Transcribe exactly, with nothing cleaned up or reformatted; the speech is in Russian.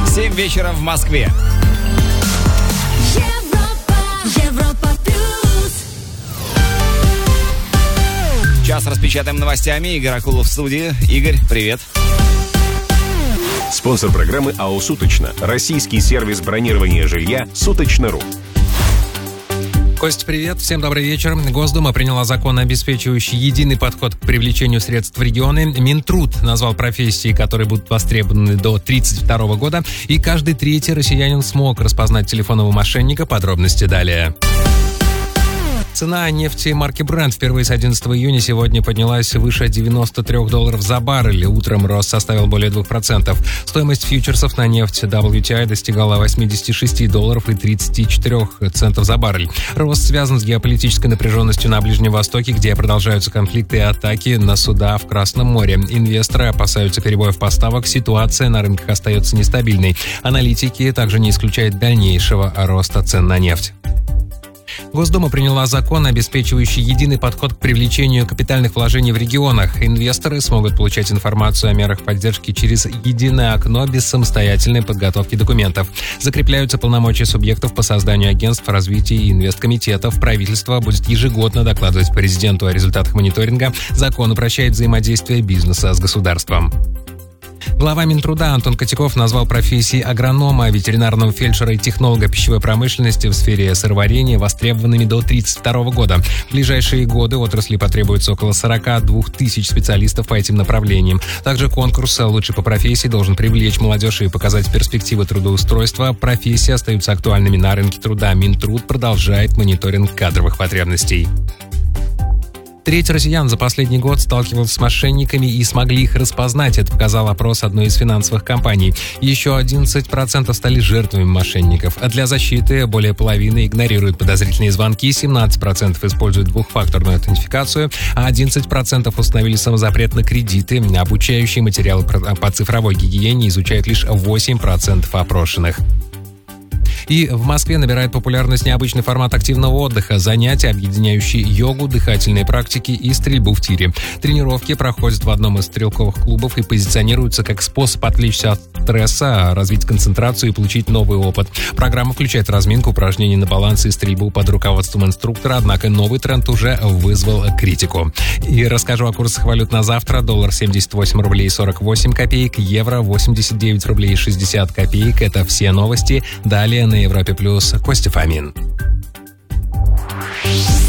семь вечера в Москве. Европа, Европа плюс. Сейчас распечатаем новостями. Игорь Акулов в студии. Игорь, привет. Спонсор программы АО «Суточно». Российский сервис бронирования жилья «Суточно.ру». Кость, привет. Всем добрый вечер. Госдума приняла закон, обеспечивающий единый подход к привлечению средств в регионы. Минтруд назвал профессии, которые будут востребованы до тридцать второго года. И каждый третий россиянин смог распознать телефонного мошенника. Подробности далее. Цена нефти марки Brent впервые с одиннадцатого июня сегодня поднялась выше девяносто три долларов за баррель. Утром рост составил более двух процентов. Стоимость фьючерсов на нефть дабл ю ти ай достигала восемьдесят шесть долларов и тридцать четыре центов за баррель. Рост связан с геополитической напряженностью на Ближнем Востоке, где продолжаются конфликты и атаки на суда в Красном море. Инвесторы опасаются перебоев поставок. Ситуация на рынках остается нестабильной. Аналитики также не исключают дальнейшего роста цен на нефть. Госдума приняла закон, обеспечивающий единый подход к привлечению капитальных вложений в регионах. Инвесторы смогут получать информацию о мерах поддержки через единое окно без самостоятельной подготовки документов. Закрепляются полномочия субъектов по созданию агентств развития и инвесткомитетов. Правительство будет ежегодно докладывать президенту о результатах мониторинга. Закон упрощает взаимодействие бизнеса с государством. Глава Минтруда Антон Котяков назвал профессии агронома, ветеринарного фельдшера и технолога пищевой промышленности в сфере сыроварения востребованными до тридцать второго года. В ближайшие годы отрасли потребуется около сорок два тысяч специалистов по этим направлениям. Также конкурс «Лучший по профессии» должен привлечь молодежь и показать перспективы трудоустройства. Профессии остаются актуальными на рынке труда. Минтруд продолжает мониторинг кадровых потребностей. Треть россиян за последний год сталкивалась с мошенниками и смогли их распознать. Это показал опрос одной из финансовых компаний. Еще одиннадцать процентов стали жертвами мошенников. А для защиты более половины игнорируют подозрительные звонки, семнадцать процентов используют двухфакторную аутентификацию, а одиннадцать процентов установили самозапрет на кредиты. Обучающие материалы по цифровой гигиене изучают лишь восемь процентов опрошенных. И в Москве набирает популярность необычный формат активного отдыха – занятия, объединяющие йогу, дыхательные практики и стрельбу в тире. Тренировки проходят в одном из стрелковых клубов и позиционируются как способ отвлечься от стресса, развить концентрацию и получить новый опыт. Программа включает разминку, упражнения на баланс и стрельбу под руководством инструктора, однако новый тренд уже вызвал критику. И расскажу о курсах валют на завтра. Доллар семьдесят восемь рублей сорок восемь копеек, евро восемьдесят девять рублей шестьдесят копеек. Это все новости. Далее на Европе Плюс Костя Фомин.